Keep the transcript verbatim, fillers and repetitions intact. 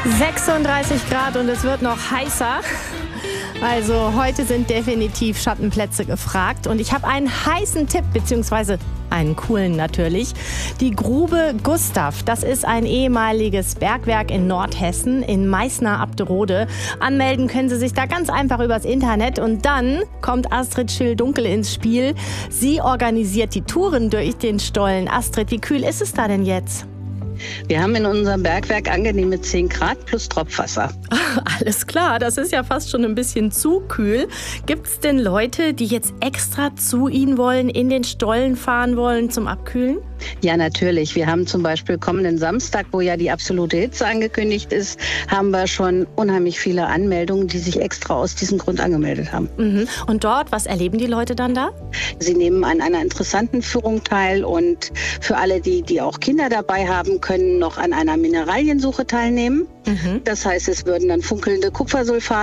sechsunddreißig Grad und es wird noch heißer. Also heute sind definitiv Schattenplätze gefragt. Und ich habe einen heißen Tipp, beziehungsweise einen coolen natürlich. Die Grube Gustav, das ist ein ehemaliges Bergwerk in Nordhessen, in Meißner-Abderode. Anmelden können Sie sich da ganz einfach übers Internet. Und dann kommt Astrid Schill-Dunkel ins Spiel. Sie organisiert die Touren durch den Stollen. Astrid, wie kühl ist es da denn jetzt? Wir haben in unserem Bergwerk angenehme zehn Grad plus Tropfwasser. Alles klar, das ist ja fast schon ein bisschen zu kühl. Gibt es denn Leute, die jetzt extra zu Ihnen wollen, in den Stollen fahren wollen zum Abkühlen? Ja, natürlich. Wir haben zum Beispiel kommenden Samstag, wo ja die absolute Hitze angekündigt ist, haben wir schon unheimlich viele Anmeldungen, die sich extra aus diesem Grund angemeldet haben. Mhm. Und dort, was erleben die Leute dann da? Sie nehmen an einer interessanten Führung teil und für alle, die, die auch Kinder dabei haben, können noch an einer Mineraliensuche teilnehmen. Mhm. Das heißt, es würden dann funkelnde Kupfersulfate